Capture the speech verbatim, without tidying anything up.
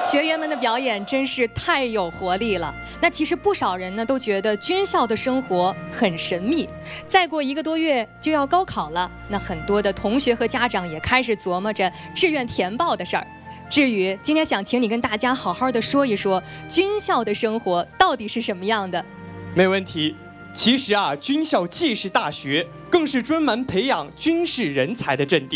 学员们的表演真是太有活力了。那其实不少人呢都觉得军校的生活很神秘。再过一个多月就要高考了，那很多的同学和家长也开始琢磨着志愿填报的事儿。至于今天想请你跟大家好好的说一说军校的生活到底是什么样的。 没问题。其实啊，军校既是大学，更是专门培养军事人才的阵地。